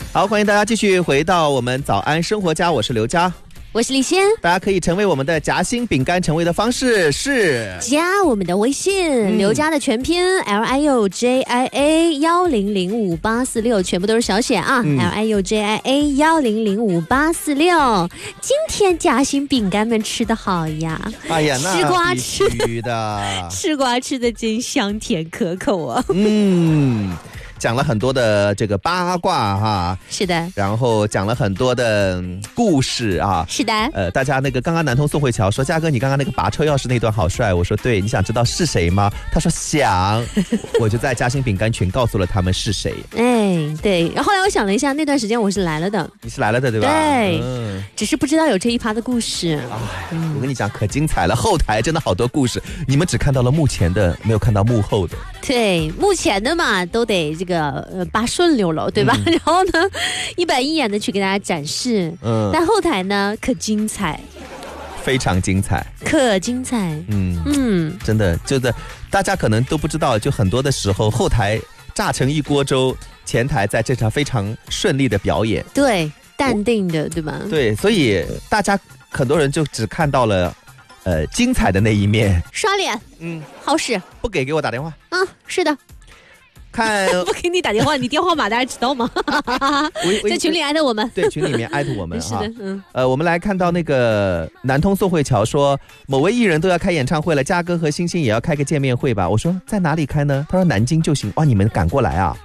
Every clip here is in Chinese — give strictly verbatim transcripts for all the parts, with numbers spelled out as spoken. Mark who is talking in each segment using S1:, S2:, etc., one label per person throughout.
S1: 好，欢迎大家继续回到我们早安生活家，我是刘佳，
S2: 我是李仙。
S1: 大家可以成为我们的夹心饼干，成为的方式是
S2: 加我们的微信、嗯、刘佳的全拼 L I U J I A 一零零五八四六，全部都是小写啊、嗯、L I U J I A 一零零五八四六。今天夹心饼干们吃得好呀！
S1: 哎呀，那
S2: 吃瓜吃
S1: 的
S2: 吃瓜吃的真香甜可口啊！
S1: 嗯。讲了很多的这个八卦哈，
S2: 是的，
S1: 然后讲了很多的故事啊，
S2: 是的，
S1: 呃，大家那个刚刚南通宋慧乔说，嘉哥你刚刚那个拔车钥匙那段好帅，我说对，你想知道是谁吗？他说想，我就在夹心饼干群告诉了他们是谁。
S2: 哎，对，然后后来我想了一下，那段时间我是来了的，
S1: 你是来了的对吧？
S2: 对，嗯、只是不知道有这一趴的故事。
S1: 哎、嗯，我跟你讲可精彩了，后台真的好多故事，你们只看到了幕前的，没有看到幕后的。
S2: 对，目前的嘛都得这个呃八顺溜了，对吧？嗯、然后呢，一板一眼的去给大家展示。嗯，但后台呢可精彩，
S1: 非常精彩，
S2: 可精彩。
S1: 嗯嗯，真的，就是大家可能都不知道，就很多的时候后台炸成一锅粥，前台在这场非常顺利的表演。
S2: 对，淡定的，对吧？
S1: 对，所以大家很多人就只看到了。呃，精彩的那一面，
S2: 刷脸，嗯，好使，
S1: 不给给我打电话，
S2: 嗯，是的，
S1: 看
S2: 不给你打电话，你电话码大家知道吗？在群里艾特我们，
S1: 对，群里面艾特我们
S2: 是的，嗯，
S1: 呃，我们来看到那个南通宋慧乔说，某位艺人都要开演唱会了，嘉哥和星星也要开个见面会吧？我说在哪里开呢？他说南京就行。哇，你们赶过来啊？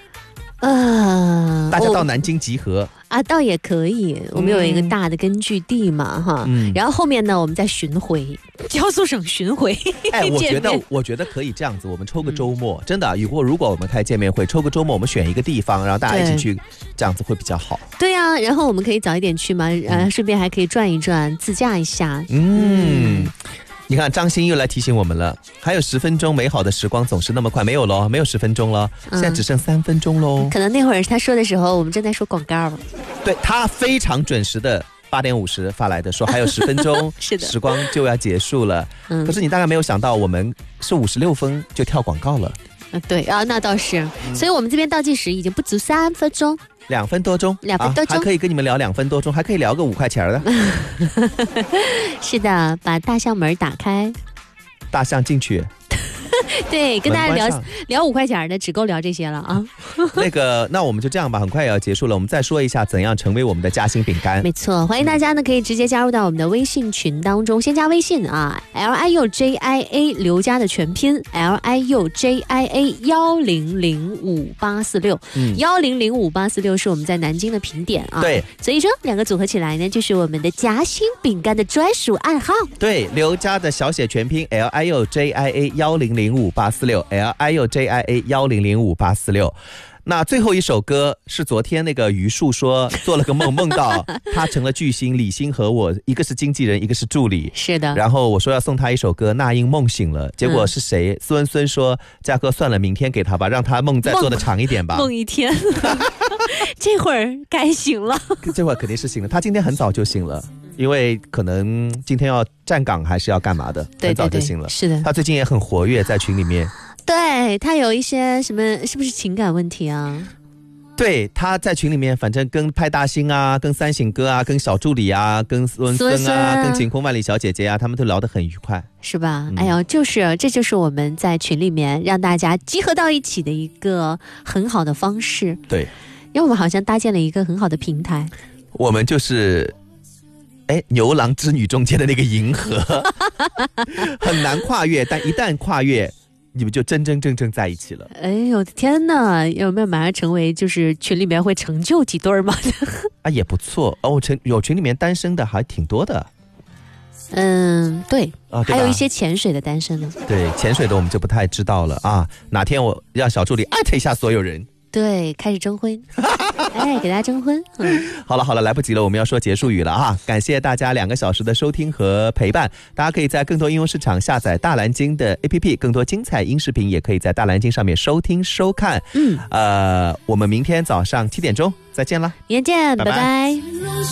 S2: 呃，
S1: 大家到南京集合
S2: 啊，倒也可以。我们有一个大的根据地嘛，嗯、哈、嗯，然后后面呢，我们再巡回江苏省巡回。
S1: 哎，我觉得，我觉得可以这样子，我们抽个周末，嗯、真的，如果如果我们开见面会，抽个周末，我们选一个地方，然后大家一起去，这样子会比较好。
S2: 对啊，然后我们可以早一点去嘛，呃，顺便还可以转一转，自驾一下。
S1: 嗯。嗯你看张欣又来提醒我们了，还有十分钟，美好的时光总是那么快，没有咯，没有十分钟了，现在只剩三分钟喽、嗯。
S2: 可能那会儿他说的时候，我们正在说广告。
S1: 对，他非常准时的八点五十发来的，说还有十分钟，
S2: 是的，
S1: 时光就要结束了。嗯，可是你大概没有想到，我们是五十六分就跳广告了。
S2: 嗯，对啊，那倒是、嗯，所以我们这边倒计时已经不足三分钟。
S1: 两分多钟，
S2: 两分多钟、
S1: 啊、还可以跟你们聊两分多钟，还可以聊个五块钱的。
S2: 是的，把大象门打开，
S1: 大象进去。
S2: 对，跟大家聊聊五块钱的，只够聊这些了啊。
S1: 那个，那我们就这样吧，很快也要结束了。我们再说一下怎样成为我们的夹心饼干。
S2: 没错，欢迎大家呢可以直接加入到我们的微信群当中，先加微信啊 ，L I U J I A 刘家的全拼 L I U J I A 一零零五八四六，一零零五八四六是我们在南京的评点啊。
S1: 对，
S2: 所以说两个组合起来呢，就是我们的夹心饼干的专属暗号。
S1: 对，刘家的小写全拼 L I U J I A 一零零五八四六 L I U J I A 一零零五八四六。那最后一首歌是昨天那个余树说做了个梦，梦到他成了巨星，李欣和我一个是经纪人，一个是助理。
S2: 是的。
S1: 然后我说要送他一首歌，那英梦醒了。结果是谁？孙孙说嘉哥算了，明天给他吧，让他梦再做的长一点吧。
S2: 梦一天。这会儿该醒了。
S1: 这会儿肯定是醒了。他今天很早就醒了。因为可能今天要站岗还是要干嘛的，
S2: 对对对，
S1: 很早就醒了。
S2: 是的，
S1: 他最近也很活跃在群里面。
S2: 对，他有一些什么，是不是情感问题啊？
S1: 对，他在群里面，反正跟派大星啊，跟三省哥啊，跟小助理啊，跟孙孙啊，跟晴空万里小姐姐啊，他们都聊得很愉快，
S2: 是吧？嗯、哎呦，就是这就是我们在群里面让大家集合到一起的一个很好的方式。
S1: 对，
S2: 因为我们好像搭建了一个很好的平台。
S1: 我们就是。哎，牛郎织女中间的那个银河很难跨越，但一旦跨越你们就真真正正在一起了。
S2: 哎呦天哪，有没有马上成为就是群里面会成就几对吗？
S1: 啊，也不错哦，群有群里面单身的还挺多的。
S2: 嗯，对、
S1: 啊、对，
S2: 还有一些潜水的单身呢。
S1: 对，潜水的我们就不太知道了啊。哪天我让小助理艾特一下所有人。
S2: 对，开始征婚。哎，给大家征婚。嗯，
S1: 好了好了，来不及了，我们要说结束语了啊！感谢大家两个小时的收听和陪伴。大家可以在更多应用市场下载大蓝鲸的 A P P， 更多精彩音视频也可以在大蓝鲸上面收听收看。嗯，呃，我们明天早上七点钟再见了，
S2: 明天见，拜拜。拜拜。